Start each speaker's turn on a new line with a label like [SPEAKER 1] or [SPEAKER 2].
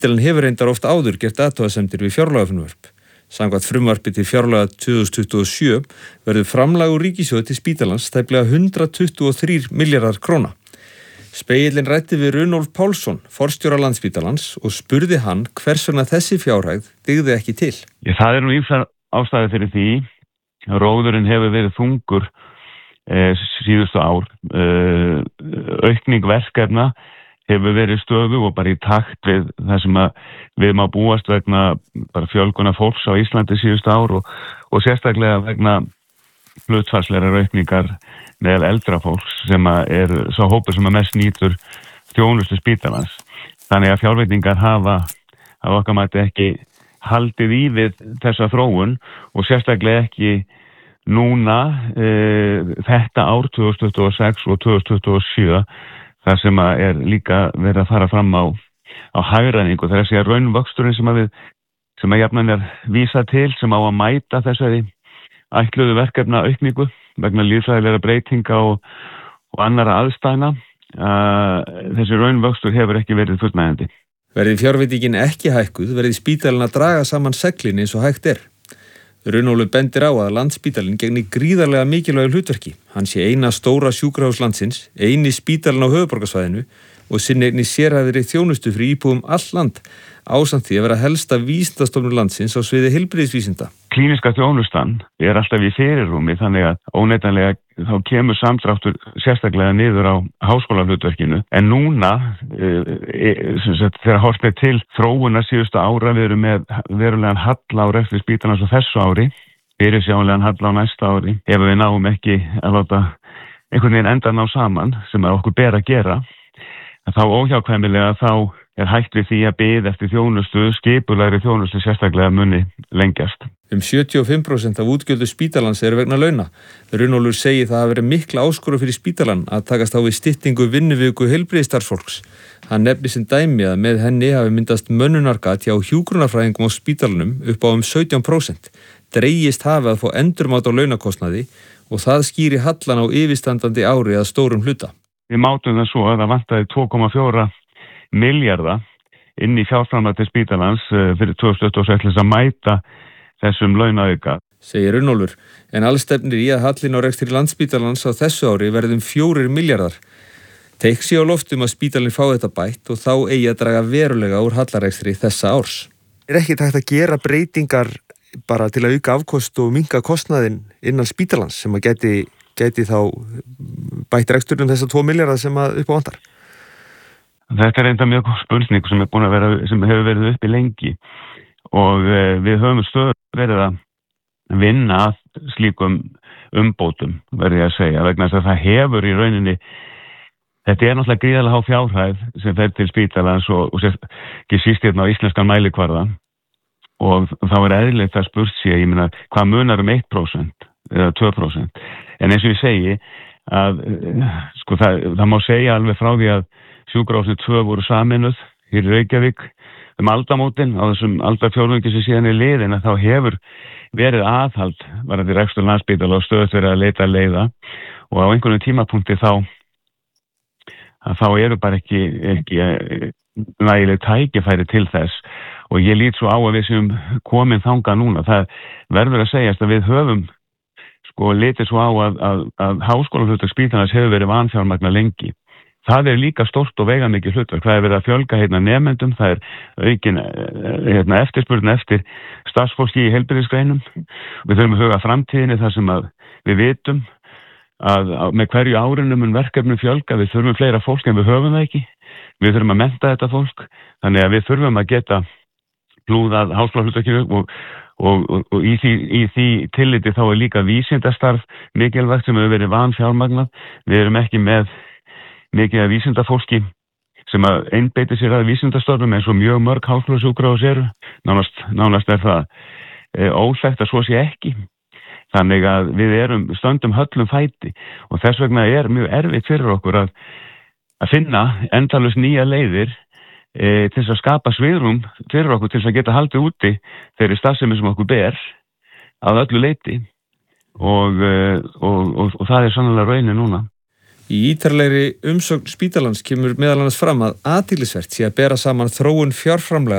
[SPEAKER 1] Spítalinn hefur reyndar oft áður gert athugasemdir við fjárlagafrumvarp. Samkvæmt frumvarpi til fjárlaga 2027 verður framlag úr ríkissjóði til spítalans tæplega 123 milljarðar króna. Spegillinn ræddi við Runólf Pálsson, forstjóra Landspítalans, og spurði hann hvers vegna þessi fjárhæð dygði ekki til.
[SPEAKER 2] Það er nú ýmsar ástæður fyrir því. Róðurinn hefur verið þungur síðustu ár. Aukning verkefna hefur verið stöðug og bara í takt við það sem við má búast vegna bara fjölgunar fólks á Íslandi síðustu ár og sérstaklega vegna hlutfallslegar aukningar meðal eldra fólks sem er sá hópur sem mest nýtur þjónustu spítalans. Þannig að fjárveitingar hafa að okkar mati ekki haldið í við þessa þróun og sérstaklega ekki núna þetta ár 2026 og 2027 þar sem er líka verið að fara fram á hagræðingu. Það er að segja raunvöxturinn sem jafnan er vísað til sem á að mæta þessari ætluðu verkefna aukningu vegna líffræðilegra breytinga og annarra aðstæðna. Þessi raunvöxtur hefur ekki verið fullnægjandi.
[SPEAKER 1] Verði fjárveitingin ekki hækkuð, verði spítalinn að draga saman seglin eins og hægt er. Runólfur bendir á að Landspítalinn gegni gríðarlega mikilvægu hlutverki. Hann sé eina stóra sjúkrahús landsins, eini spítalinn á höfuðborgarsvæðinu og sinni einni sérhæfðri þjónustu fyrir íbúum all land, ásamt því að vera helsta vísindastofnun landsins á sviði heilbrigðisvísinda.
[SPEAKER 2] Klíniska þjónustan er alltaf í fyrirrúmi, þannig að óneitanlega þá kemur samdráttur sérstaklega niður á háskólahlutverkinu. En núna, þegar horft er til þróunar síðustu ára, við erum með verulegan halla á rekstri spítalans á þessu ári, fyrirsjáanlegan halla á næsta ári, ef við náum ekki að láta einhvern veginn enda ná saman, sem okkur ber að gera, þá óhjákvæmilega þá er hægt við því að bið eftir þjónustu, skipulegri þjónustu sérstaklega muni lengjast.
[SPEAKER 1] 75% af útgjöldu spítalans eru vegna launa. Runólfur segir það að vera mikla áskorun fyrir spítalann að takast á við styttingu vinnuviku heilbrigðisstarfsfólks. Hann nefnir sem dæmi að með henni hafi myndast mönnunargat hjá hjúkrunarfræðingum á spítalanum upp á 17%. Dregist hafi að fá endurmat á launakostnaði og það skýri hallan á yfirstandandi ári að stórum hluta.
[SPEAKER 2] Við mátum það svo að það vantaði 2,4 milljarða inn í fjárframlag til spítalans fyrir 2026 að mæta þessum launaauka.
[SPEAKER 1] Segir Runólfur, en alls stefnir í að hallin á rekstri Landspítalans á þessu ári verði 4 milljarðar. Teikn sé á loftum að spítalinn fá þetta bætt og þá eigi að draga verulega úr hallarekstri þessa árs. Er ekki hægt að gera breytingar bara til að auka afkost og minnka kostnaðinn innan spítalans sem að gæti þá bætt reksturinn þessa 2 milljarða sem upp á vantar?
[SPEAKER 2] Þetta er enda mjög spurning sem hefur verið uppi lengi og við höfum stöður verið að vinna að slíkum umbótum, verði ég að segja, vegna þess að það hefur í rauninni, þetta er náttúrulega gríðarlega há fjárhæð sem fer til spítalans og ekki síst hérna á íslenskan mælikvarða og þá er eðlilegt að spurt sig, ég meina, hvað munar 1% eða 2%, en eins og ég segi að sko það má segja alveg frá því að sjúkrahúsin 2 voru sameinuð hér í Reykjavík aldamótin á þessum aldarfjórðungi sem síðan er liðin að þá hefur verið aðhald varðandi rekstur Landspítala og stöðugt verið að leita leiða og á einhvern tímapunkti þá eru bara ekki nægileg tækifæri til þess og ég lít svo á að við séum komin þangað núna. Það verður að segjast að við höfum litið svo á að háskólahlutverk spítalans hefur verið vanfjármagna lengi. Það er líka stórt og veigamikið hlutverk. Það er verið að fjölga nemendum, það er aukin eftirspurn eftir starfsfólki í heilbrigðisgreinum. Við þurfum að huga framtíðinni þar sem að við vitum að með hverju árinu mun verkefnum fjölga, við þurfum fleira fólk en við höfum það ekki. Við þurfum að mennta þetta fólk, þannig að við þurfum að geta hlúðað háskólahlutverkinu og í því tilliti þá er líka vísindastarf mikilvægt sem hefur verið vanfjármagnað. Við erum ekki með mikið af vísindafólki sem að einbeiti sér að vísindastörfum eins og mjög mörg háskólasjúkrahús eru. Nánast er það óþekkt að svo sé ekki. Þannig að við stöndum höllum fæti og þess vegna er mjög erfitt fyrir okkur að finna endalaust nýja leiðir til þess að skapa svigrúm fyrir okkur til þess að geta haldið úti þeirri starfsemi sem okkur ber að öllu leyti og það er sannlega raunin núna.
[SPEAKER 1] Í ítarlegri umsögn spítalans kemur meðal annars fram að athyglisvert sé að bera saman þróun fjárframlaga